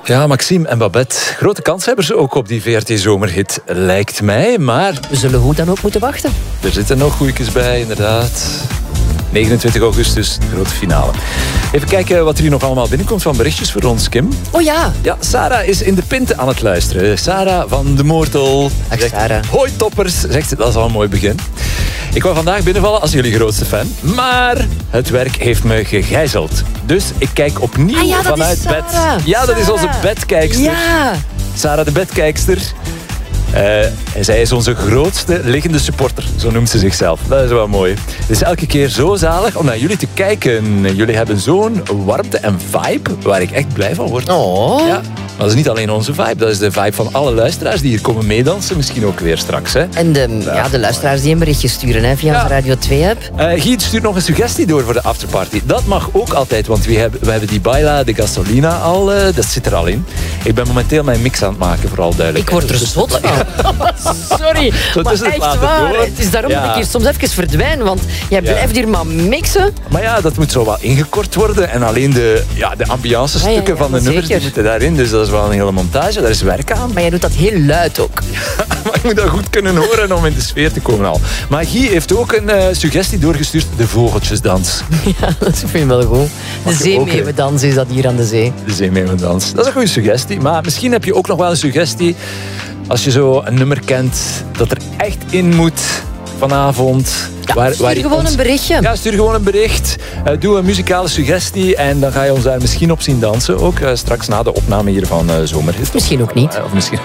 Ja, Maxime en Babette. Grote kanshebbers ook op die VRT-zomerhit, lijkt mij. Maar We zullen goed dan ook moeten wachten. er zitten nog goeietjes bij, inderdaad. 29 augustus, de grote finale. Even kijken wat er hier nog allemaal binnenkomt van berichtjes voor ons, Kim. Oh ja. Ja, Sarah is in de Pinte aan het luisteren. Sarah van de Moortel. Dag, Zegt, Sarah. hoi toppers, zegt ze. Dat is al een mooi begin. Ik wou vandaag binnenvallen als jullie grootste fan. Maar het werk heeft me gegijzeld. Dus ik kijk opnieuw Ah ja, dat vanuit is bed. Sarah. Ja, dat is onze Sarah. bedkijkster. Ja. Sarah de bedkijkster. En zij is onze grootste liggende supporter, zo noemt ze zichzelf. Dat is wel mooi. Het is elke keer zo zalig om naar jullie te kijken. Jullie hebben zo'n warmte en vibe waar ik echt blij van word. Oh. Ja, maar dat is niet alleen onze vibe, dat is de vibe van alle luisteraars die hier komen meedansen. Misschien ook weer straks. Hè. En de luisteraars die een berichtje sturen via Ja. onze Radio 2-app. Giet stuurt nog een suggestie door voor de afterparty. Dat mag ook altijd, want we hebben die Baila de Gasolina al. Dat zit er al in. Ik ben momenteel mijn mix aan het maken, vooral duidelijk. Ik word er zot van. Sorry, Zo maar tussen het echt laten waar. door. Het is daarom Ja. dat ik hier soms even verdwijn, want jij blijft hier maar mixen. Maar ja, dat moet zo wat ingekort worden. En alleen de ambiance stukken ja, van de nummers die zeker. moeten daarin. Dus dat is wel een hele montage. Daar is werk aan. Maar jij doet dat heel luid ook. Maar je moet dat goed kunnen horen om in de sfeer te komen al. Maar Guy heeft ook een suggestie doorgestuurd. De vogeltjesdans. Ja, dat vind ik wel goed. De Mag je ook, hè? zeemeeuwendans is dat hier aan de zee. De zeemeeuwendans. Dat is een goede suggestie. Maar misschien heb je ook nog wel een suggestie. Als je zo een nummer kent dat er echt in moet vanavond. Ja, stuur je gewoon ons- een berichtje. Ja, stuur gewoon een bericht. Doe een muzikale suggestie en dan ga je ons daar misschien op zien dansen. Ook straks na de opname hier van Zomerhit. Misschien ook niet. Of misschien...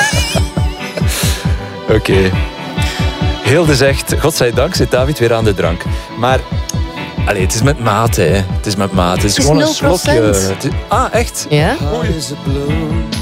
Oké. Hilde zegt, godzijdank zit David weer aan de drank. Maar... Allee, het is met mate, hè. Het is met mate. Het is gewoon een 0%. slokje. Ah, echt? Ja? Oei.